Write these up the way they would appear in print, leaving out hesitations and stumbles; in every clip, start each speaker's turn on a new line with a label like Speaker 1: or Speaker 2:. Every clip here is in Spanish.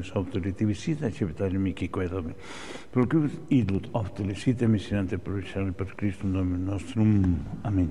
Speaker 1: omnes autoriti visita civitali mici quedam. Procurus idut optilicite missionante provinciale per Christum Domini nostrum. Amen.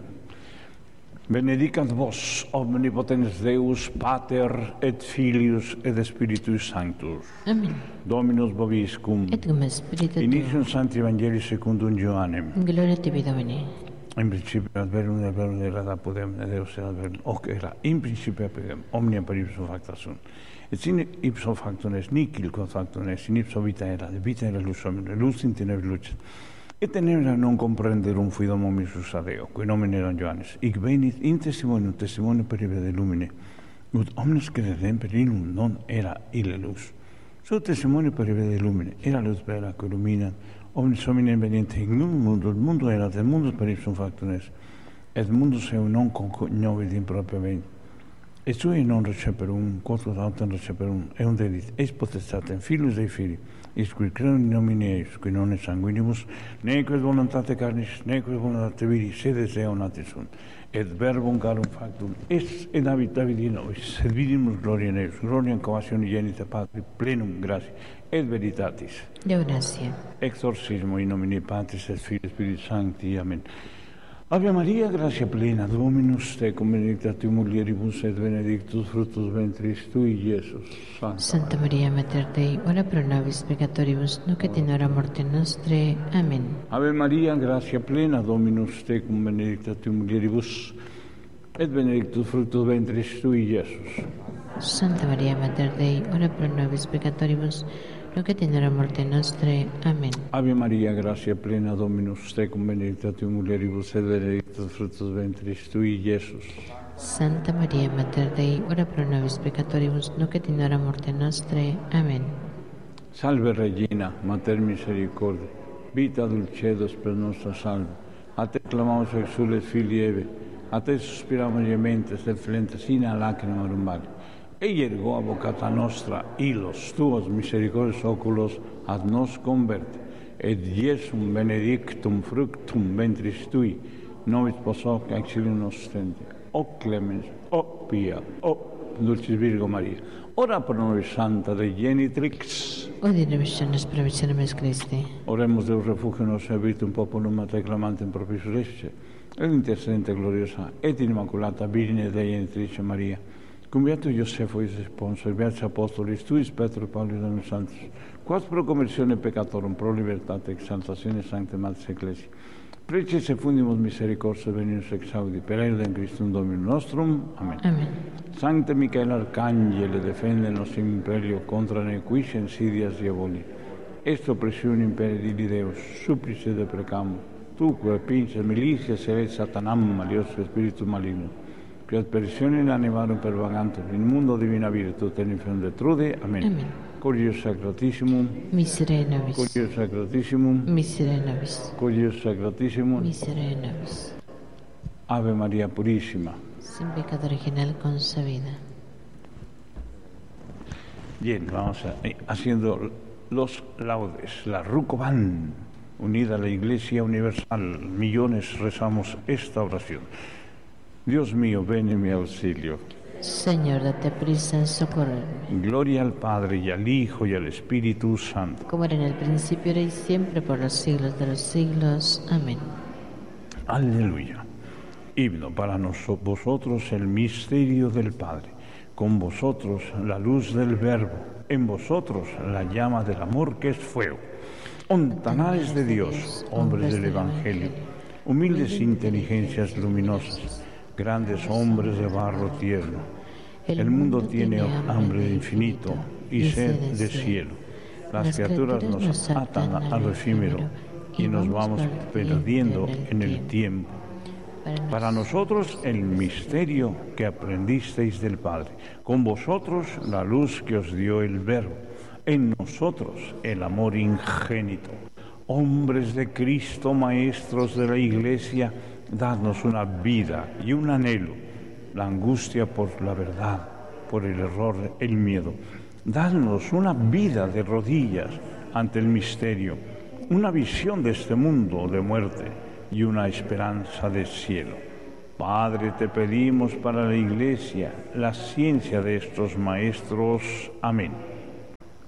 Speaker 1: Benedicat vos, omnipotens Deus, Pater, et Filius, et Spiritus Sanctus.
Speaker 2: Amen.
Speaker 1: Dominus vobiscum.
Speaker 2: Et cum spiritu
Speaker 1: Initium Sancti Evangelii secundum Ioannem.
Speaker 2: Gloria tibi, Domine.
Speaker 1: In principio ad verum, et verum, et rada podem, et Deus ad verum, hoc era, in principio apegem, omnia per ipso facta sunt. Et sine ipso factum est, nihil quod factum est, in ipso vita era lux homine, lux in tenebris lucet. Et tenebra non comprenderum fidum omissus ad Deo, qui nomen eram Ioannes, hic venit in testimonium peribe de lumine, ut omnes credem per illum non era ille lux. Su testimonium peribe de lumine, era lux vera que illuminat, omnis homine veniente in mundo, il mundo erat, et mundus per ipsum factum est, et mundus eo non cognovit impropriamente. Et sui non receperum, quod autem receperum, eum dedit, eis potestatem Filius Dei Filii, is qui creum in nomine eius, qui non est sanguinibus, neque voluntate carnis, neque voluntate viri, sed Deo natis sunt. Et verbum carum factum est, et habitavit in nobis, et vidimus gloria in eius, gloria in commatione genita Patri, plenum gratia, et veritatis.
Speaker 2: Deo gratia.
Speaker 1: Exorcismo in nomine Patris et Filii Spiritus Sancti. Amen. Ave Maria, gratia plena, Dominus tecum, benedicta tu mulieribus, et benedictus fructus ventris tui, Iesus.
Speaker 2: Santa Maria, Mater Dei, ora pro nobis peccatoribus, nunc et in hora morte nostre. Amen.
Speaker 1: Ave Maria, gratia plena, Dominus tecum, benedicta tu mulieribus, et benedictus fructus ventris tui, Iesus.
Speaker 2: Santa Maria, Mater Dei, ora pro nobis peccatoribus, nunc et in hora morte nostre. Amen.
Speaker 1: Ave Maria, gratia plena, Dominus tecum, benedicta tu mulieribus, et benedictus fructus ventris tui, Iesus.
Speaker 2: Santa Maria, Mater Dei, ora pro nobis peccatoribus, nunc et in hora morte nostre. Amen.
Speaker 1: Salve Regina, Mater misericordiae, vita dulcedos per nostra salve. A te clamamus exules filii Eve, a te suspiramus gementes et flentes in lacrimarum vale. Ei ergo avocata nostra, ilos tuos misericordias oculos ad nos converte, et Iesum benedictum fructum ventris tui, nobis pos hoc exilium nostente. O clemens, o pia, o dulcis Virgo Maria, ora pro nobis Santa Dei Genitrix.
Speaker 2: Odi remissiones per viceremes Christi.
Speaker 1: Oremus Deus refugio nos servitum populum a te clamantem propitius ecce, et intercedente gloriosa, et immaculata Virgine Dei Genitrice Maria, cum beato Iosefo is sponsor, beatis apostolis tuis Petro, Paulus et Santos, quas pro conversione peccatorum, pro libertate, exaltatione sancte Mater Ecclesiae, preces et fundimus misericordia venimus exaudi, per aidem Christum Dominum nostrum. Amen.
Speaker 2: Amen.
Speaker 1: Sancte Michael Arcangele, defende nos imperio contra nequis insidias diaboli. Esto presione imperidi Deus, supplice de precamo, tuque pince militias et satanam malioso spiritus maligno, qui ad perditionem animarum per vagantum, in mundo divina virtute in inferno detrude. Amen.
Speaker 2: Amen.
Speaker 1: Curios sacratissimum,
Speaker 2: Miserere nobis.
Speaker 1: Curios sacratissimum,
Speaker 2: Miserere nobis.
Speaker 1: Curios sacratissimum.
Speaker 2: Miserere nobis.
Speaker 1: Ave María Purísima.
Speaker 2: Sin pecado original concebida.
Speaker 1: Bien, vamos haciendo los laudes, la Rucoban, unida a la Iglesia Universal. Millones rezamos esta oración. Dios mío, ven en mi auxilio.
Speaker 2: Señor, date prisa en socorrerme.
Speaker 1: Gloria al Padre, y al Hijo, y al Espíritu Santo.
Speaker 2: Como era en el principio, ahora y siempre, por los siglos de los siglos. Amén.
Speaker 1: Aleluya. Himno para vosotros el misterio del Padre, con vosotros la luz del Verbo, en vosotros la llama del amor que es fuego. Ontanales de Dios, hombres del Evangelio, humildes inteligencias luminosas, grandes hombres de barro tierno. El mundo tiene hambre de infinito y sed de cielo. Las criaturas nos atan a lo efímero y nos vamos perdiendo en el tiempo. Para nosotros el misterio que aprendisteis del Padre, con vosotros la luz que os dio el Verbo, en nosotros el amor ingénito. Hombres de Cristo, maestros de la Iglesia, dadnos una vida y un anhelo, la angustia por la verdad, por el error, el miedo. Dadnos una vida de rodillas ante el misterio, una visión de este mundo de muerte y una esperanza del cielo. Padre, te pedimos para la Iglesia la ciencia de estos maestros. Amén.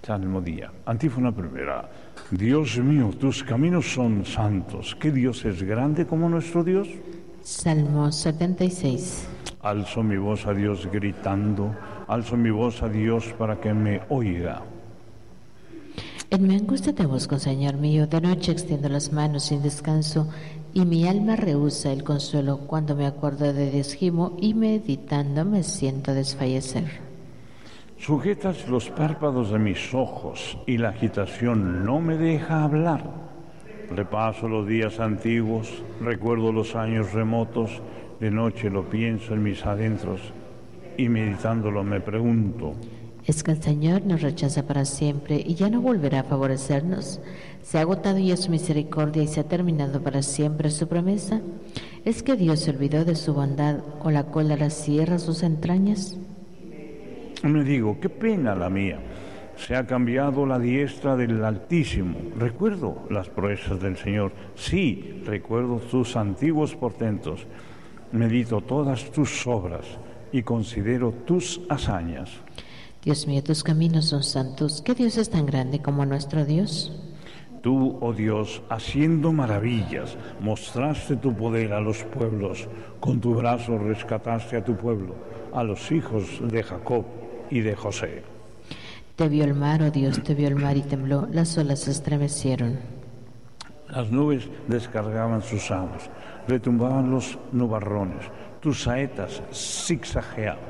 Speaker 1: Salmodia. Antífona primera. Dios mío, tus caminos son santos. ¿Qué Dios es grande como nuestro Dios?
Speaker 2: Salmo 76.
Speaker 1: Alzo mi voz a Dios gritando, alzo mi voz a Dios para que me oiga.
Speaker 2: En mi angustia te busco, Señor mío, de noche extiendo las manos sin descanso, y mi alma rehúsa el consuelo. Cuando me acuerdo de Dios gimo, y meditando me siento desfallecer.
Speaker 1: Sujetas los párpados de mis ojos, y la agitación no me deja hablar. Repaso los días antiguos, recuerdo los años remotos, de noche lo pienso en mis adentros, y meditándolo me pregunto:
Speaker 2: ¿es que el Señor nos rechaza para siempre y ya no volverá a favorecernos? ¿Se ha agotado ya su misericordia y se ha terminado para siempre su promesa? ¿Es que Dios se olvidó de su bondad o la cólera cierra sus entrañas?
Speaker 1: Me digo, qué pena la mía. Se ha cambiado la diestra del Altísimo. Recuerdo las proezas del Señor. Sí, recuerdo tus antiguos portentos. Medito todas tus obras y considero tus hazañas.
Speaker 2: Dios mío, tus caminos son santos. ¿Qué Dios es tan grande como nuestro Dios?
Speaker 1: Tú, oh Dios, haciendo maravillas, mostraste tu poder a los pueblos. Con tu brazo rescataste a tu pueblo, a los hijos de Jacob y de José.
Speaker 2: Te vio el mar, oh Dios, te vio el mar y tembló, las olas se estremecieron.
Speaker 1: Las nubes descargaban sus aguas, retumbaban los nubarrones, tus saetas zigzagueaban.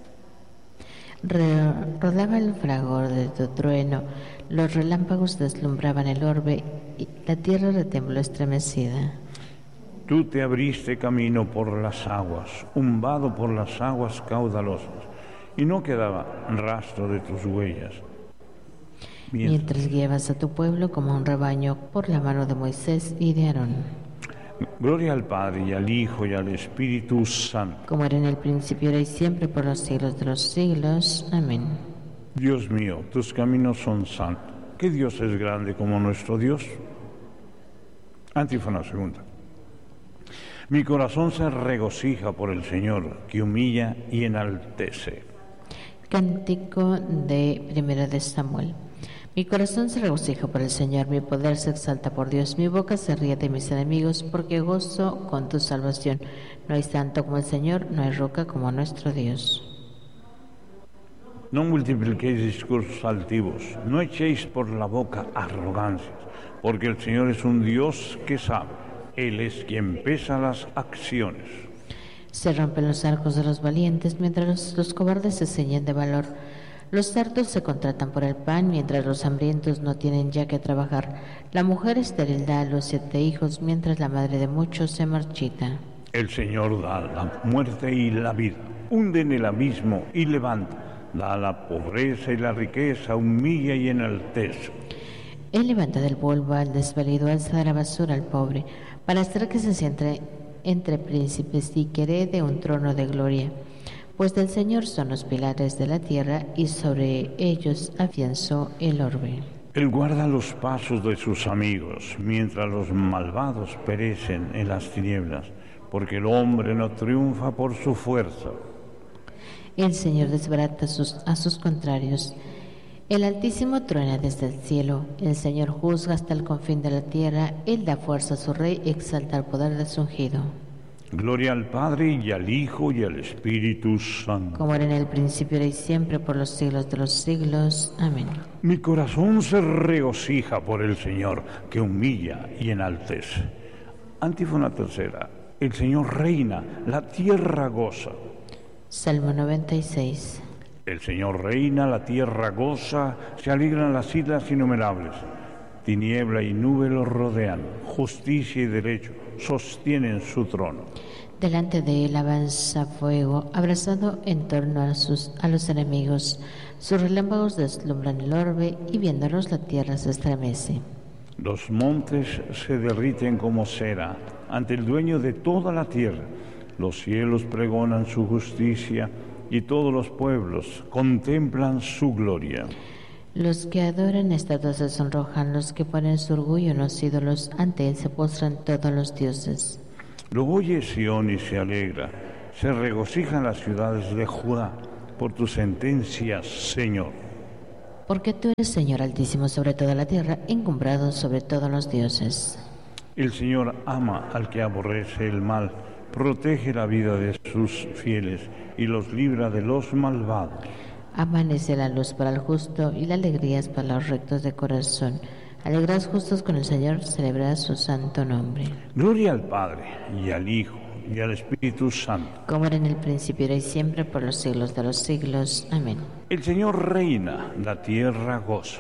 Speaker 2: Rodaba el fragor de tu trueno, los relámpagos deslumbraban el orbe, y la tierra retembló estremecida.
Speaker 1: Tú te abriste camino por las aguas, umbado por las aguas caudalosas, y no quedaba rastro de tus huellas.
Speaker 2: Mientras guiabas a tu pueblo como un rebaño por la mano de Moisés y de Aarón.
Speaker 1: Gloria al Padre, y al Hijo, y al Espíritu Santo.
Speaker 2: Como era en el principio, ahora y siempre, por los siglos de los siglos. Amén.
Speaker 1: Dios mío, tus caminos son santos. ¿Qué Dios es grande como nuestro Dios? Antífona segunda. Mi corazón se regocija por el Señor, que humilla y enaltece.
Speaker 2: Cántico de 1 de Samuel. Mi corazón se regocija por el Señor, mi poder se exalta por Dios, mi boca se ríe de mis enemigos, porque gozo con tu salvación. No hay santo como el Señor, no hay roca como nuestro Dios.
Speaker 1: No multipliquéis discursos altivos, no echéis por la boca arrogancias, porque el Señor es un Dios que sabe, Él es quien pesa las acciones.
Speaker 2: Se rompen los arcos de los valientes, mientras los cobardes se ceñen de valor. Los cerdos se contratan por el pan, mientras los hambrientos no tienen ya que trabajar. La mujer estéril da a los 7 hijos, mientras la madre de muchos se marchita.
Speaker 1: El Señor da la muerte y la vida, hunde en el abismo y levanta, da la pobreza y la riqueza, humilla y enaltece.
Speaker 2: Él levanta del polvo al desvalido, alza de la basura al pobre, para hacer que se siente entre príncipes y que herede un trono de gloria. Pues del Señor son los pilares de la tierra, y sobre ellos afianzó el orbe.
Speaker 1: Él guarda los pasos de sus amigos, mientras los malvados perecen en las tinieblas, porque el hombre no triunfa por su fuerza.
Speaker 2: El Señor desbarata a sus contrarios. El Altísimo truena desde el cielo. El Señor juzga hasta el confín de la tierra. Él da fuerza a su rey y exalta el poder de su ungido.
Speaker 1: Gloria al Padre, y al Hijo, y al Espíritu Santo.
Speaker 2: Como era en el principio, ahora y siempre, por los siglos de los siglos. Amén.
Speaker 1: Mi corazón se regocija por el Señor, que humilla y enaltece. Antífona tercera. El Señor reina, la tierra goza.
Speaker 2: Salmo 96.
Speaker 1: El Señor reina, la tierra goza, se alegran las islas innumerables. Tiniebla y nube los rodean, justicia y derecho sostienen su trono.
Speaker 2: Delante de él avanza fuego, abrazado en torno a los enemigos. Sus relámpagos deslumbran el orbe, y viéndolos la tierra se estremece.
Speaker 1: Los montes se derriten como cera ante el dueño de toda la tierra. Los cielos pregonan su justicia, y todos los pueblos contemplan su gloria.
Speaker 2: Los que adoran estatuas se sonrojan, los que ponen su orgullo en los ídolos, ante él se postran todos los dioses.
Speaker 1: Lo oye Sión y se alegra, se regocijan las ciudades de Judá por tus sentencias, Señor.
Speaker 2: Porque tú eres Señor altísimo sobre toda la tierra, encumbrado sobre todos los dioses.
Speaker 1: El Señor ama al que aborrece el mal, protege la vida de sus fieles y los libra de los malvados.
Speaker 2: Amanece la luz para el justo y la alegría es para los rectos de corazón. Alegraos justos con el Señor, celebrad su santo nombre.
Speaker 1: Gloria al Padre, y al Hijo, y al Espíritu Santo.
Speaker 2: Como era en el principio, ahora y siempre, por los siglos de los siglos. Amén.
Speaker 1: El Señor reina, la tierra goza.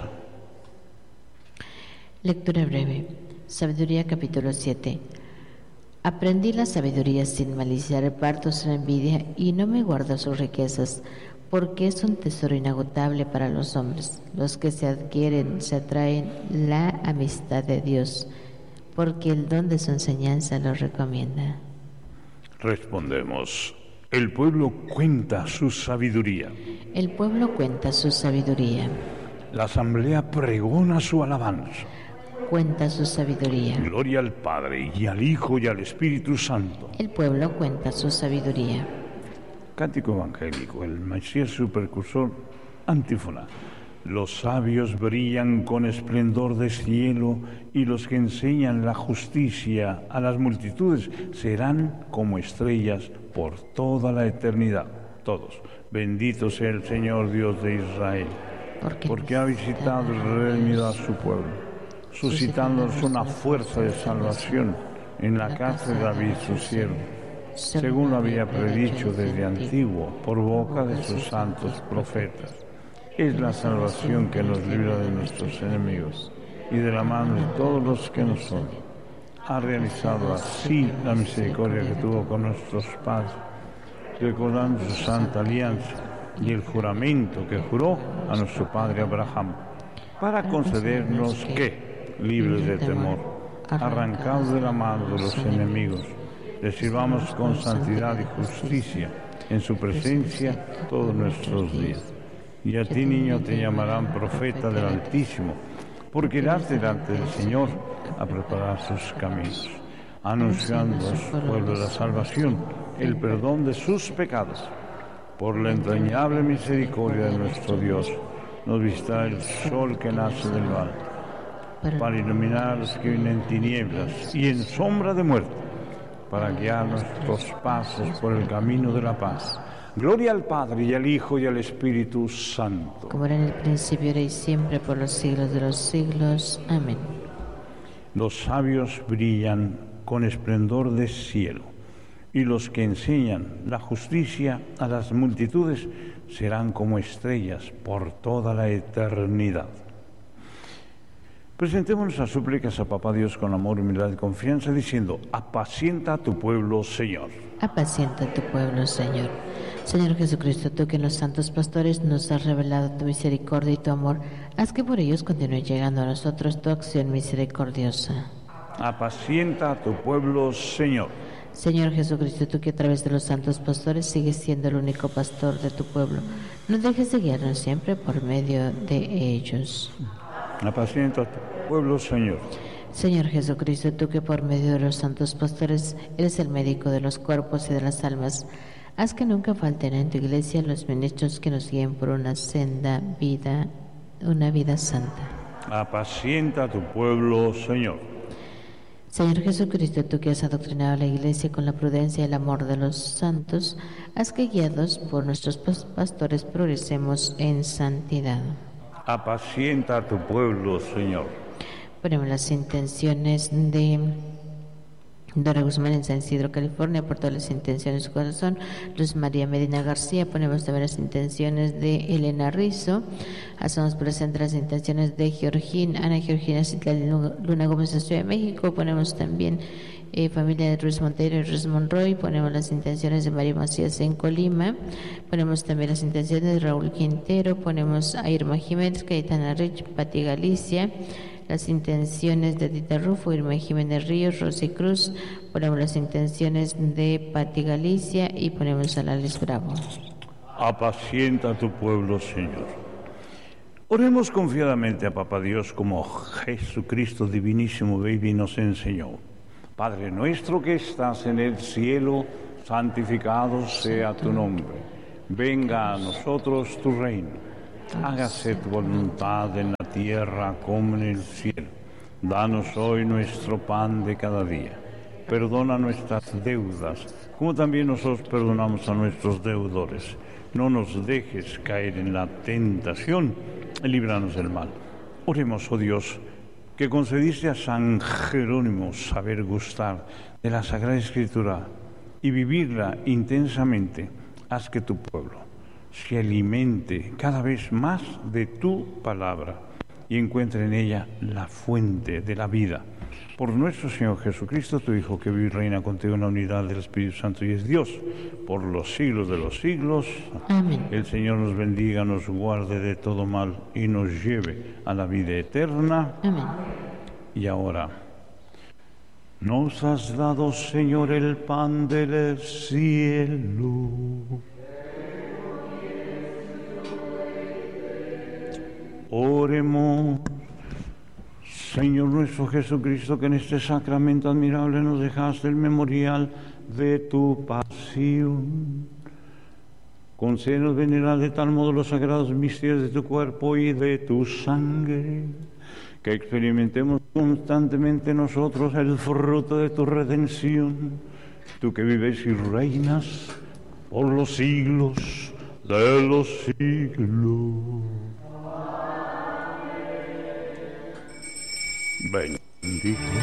Speaker 2: Lectura breve. Sabiduría capítulo 7. Aprendí la sabiduría sin malicia, reparto sin envidia, y no me guardo sus riquezas, porque es un tesoro inagotable para los hombres. Los que se adquieren se atraen la amistad de Dios, porque el don de su enseñanza los recomienda.
Speaker 1: Respondemos, el pueblo cuenta su sabiduría.
Speaker 2: El pueblo cuenta su sabiduría.
Speaker 1: La asamblea pregona su alabanza.
Speaker 2: Cuenta su sabiduría.
Speaker 1: Gloria al Padre, y al Hijo, y al Espíritu Santo.
Speaker 2: El pueblo cuenta su sabiduría.
Speaker 1: Cántico evangélico, el Mesías su precursor, antífona. Los sabios brillan con esplendor de cielo, y los que enseñan la justicia a las multitudes serán como estrellas por toda la eternidad. Todos, bendito sea el Señor Dios de Israel, porque ha visitado y redimido a su pueblo, suscitándonos una fuerza de salvación en la casa de David su siervo, según lo había predicho desde antiguo por boca de sus santos profetas. Es la salvación que nos libra de nuestros enemigos y de la mano de todos los que nos odian. Ha realizado así la misericordia que tuvo con nuestros padres, recordando su santa alianza y el juramento que juró a nuestro padre Abraham, para concedernos que, libres de temor, arrancados de la mano de los enemigos, le sirvamos con santidad y justicia en su presencia todos nuestros días. Y a ti, niño, te llamarán profeta del Altísimo, porque irás delante del Señor a preparar sus caminos, anunciando a su pueblo la salvación, el perdón de sus pecados. Por la entrañable misericordia de nuestro Dios, nos visitará el sol que nace del mal, para iluminar a los que viven en tinieblas y en sombra de muerte, para guiar nuestros pasos por el camino de la paz. Gloria al Padre, y al Hijo, y al Espíritu Santo.
Speaker 2: Como era en el principio, ahora y siempre, por los siglos de los siglos. Amén.
Speaker 1: Los sabios brillan con esplendor de cielo, y los que enseñan la justicia a las multitudes serán como estrellas por toda la eternidad. Presentemos nuestras súplicas a Papá Dios con amor, humildad y confianza, diciendo: apacienta a tu pueblo, Señor.
Speaker 2: Apacienta a tu pueblo, Señor. Señor Jesucristo, tú que en los santos pastores nos has revelado tu misericordia y tu amor, haz que por ellos continúe llegando a nosotros tu acción misericordiosa.
Speaker 1: Apacienta a tu pueblo, Señor.
Speaker 2: Señor Jesucristo, tú que a través de los santos pastores sigues siendo el único pastor de tu pueblo, no dejes de guiarnos siempre por medio de ellos.
Speaker 1: Apacienta a tu pueblo, Señor.
Speaker 2: Señor Jesucristo, tú que por medio de los santos pastores eres el médico de los cuerpos y de las almas, haz que nunca falten en tu iglesia los ministros que nos guíen por una senda vida, una vida santa.
Speaker 1: Apacienta a tu pueblo, Señor.
Speaker 2: Señor Jesucristo, tú que has adoctrinado a la iglesia con la prudencia y el amor de los santos, haz que guiados por nuestros pastores progresemos en santidad.
Speaker 1: Apacienta a tu pueblo, Señor.
Speaker 2: Ponemos las intenciones de Dora Guzmán en San Isidro, California, por todas las intenciones de su corazón. Luz María Medina García, ponemos también las intenciones de Elena Rizo. Hacemos presentes las intenciones de Ana Georgina Citlali Luna Gómez de Ciudad de México. Ponemos también familia de Ruiz Monteiro y Ruiz Monroy. Ponemos las intenciones de María Macías en Colima. Ponemos también las intenciones de Raúl Quintero. Ponemos a Irma Jiménez, Cayetana Rich, Pati Galicia. Las intenciones de Dita Rufo, Irma Jiménez Ríos, Rosy Cruz. Ponemos las intenciones de Pati Galicia y ponemos a Lales Bravo.
Speaker 1: Apacienta a tu pueblo, Señor. Oremos confiadamente a Papá Dios como Jesucristo divinísimo Baby nos enseñó. Padre nuestro que estás en el cielo, santificado sea tu nombre. Venga a nosotros tu reino. Hágase tu voluntad en la tierra como en el cielo. Danos hoy nuestro pan de cada día. Perdona nuestras deudas, como también nosotros perdonamos a nuestros deudores. No nos dejes caer en la tentación, y líbranos del mal. Oremos, oh Dios, que concediste a San Jerónimo saber gustar de la Sagrada Escritura y vivirla intensamente. Haz que tu pueblo se alimente cada vez más de tu palabra y encuentre en ella la fuente de la vida. Por nuestro Señor Jesucristo, tu Hijo, que vive y reina contigo en la unidad del Espíritu Santo y es Dios, por los siglos de los siglos.
Speaker 2: Amén.
Speaker 1: El Señor nos bendiga, nos guarde de todo mal y nos lleve a la vida eterna.
Speaker 2: Amén.
Speaker 1: Y ahora, nos has dado, Señor, el pan del cielo. Oremos. Señor nuestro Jesucristo, que en este sacramento admirable nos dejaste el memorial de tu pasión. Concédenos venerar de tal modo los sagrados misterios de tu cuerpo y de tu sangre, que experimentemos constantemente nosotros el fruto de tu redención, tú que vives y reinas por los siglos de los siglos. Bendito